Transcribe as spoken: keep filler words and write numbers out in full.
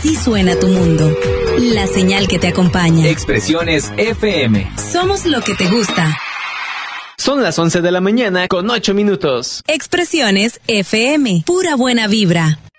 Así suena tu mundo. La señal que te acompaña. Expresiones F M. Somos lo que te gusta. Son las once de la mañana con ocho minutos. Expresiones F M. Pura buena vibra.